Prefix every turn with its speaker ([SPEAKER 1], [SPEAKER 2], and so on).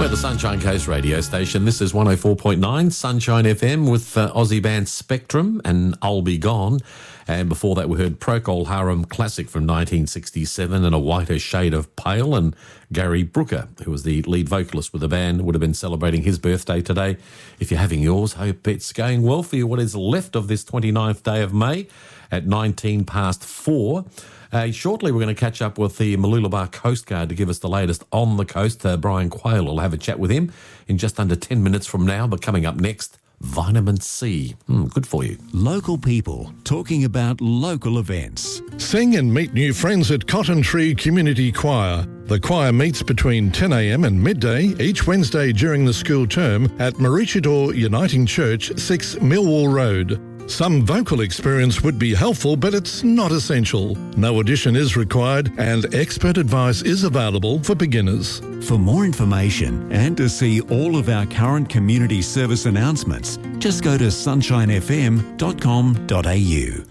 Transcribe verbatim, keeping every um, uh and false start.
[SPEAKER 1] We're the Sunshine Coast radio station. This is one oh four point nine Sunshine F M with uh, Aussie band Spectrum and I'll Be Gone. And before that, we heard Procol Harum Classic from nineteen sixty-seven and A Whiter Shade of Pale. And Gary Brooker, who was the lead vocalist with the band, would have been celebrating his birthday today. If you're having yours, hope it's going well for you. What is left of this twenty-ninth day of May at nineteen past four. Uh, shortly, we're going to catch up with the Mooloolaba Coast Guard to give us the latest on the coast. Uh, Brian Quayle will have a chat with him in just under ten minutes from now. But coming up next, vitamin C. Mm, good for you.
[SPEAKER 2] Local people talking about local events.
[SPEAKER 3] Sing and meet new friends at Cotton Tree Community Choir. The choir meets between ten a m and midday each Wednesday during the school term at Maroochydore Uniting Church, six Millwall Road. Some vocal experience would be helpful, but it's not essential. No audition is required and expert advice is available for beginners.
[SPEAKER 2] For more information and to see all of our current community service announcements, just go to sunshine f m dot com dot a u.